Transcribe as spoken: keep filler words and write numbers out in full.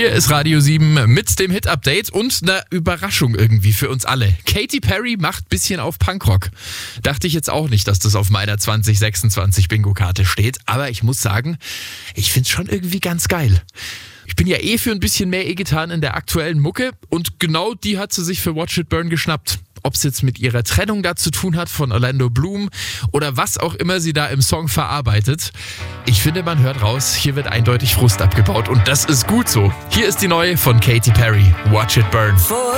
Hier ist Radio sieben mit dem Hit-Update und einer Überraschung irgendwie für uns alle. Katy Perry macht ein bisschen auf Punkrock. Dachte ich jetzt auch nicht, dass das auf meiner zwanzig sechsundzwanzig Bingo-Karte steht. Aber ich muss sagen, ich find's schon irgendwie ganz geil. Ich bin ja eh für ein bisschen mehr E-Gitarren in der aktuellen Mucke und genau die hat sie sich für Watch It Burn geschnappt. Ob es jetzt mit ihrer Trennung da zu tun hat von Orlando Bloom oder was auch immer sie da im Song verarbeitet. Ich finde, man hört raus, hier wird eindeutig Frust abgebaut und das ist gut so. Hier ist die neue von Katy Perry, Watch It Burn.